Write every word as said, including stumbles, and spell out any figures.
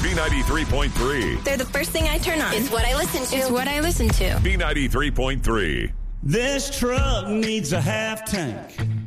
B ninety-three point three. They're the first thing I turn on. It's what I listen to. It's what I listen to. B ninety-three point three. This truck needs a half tank.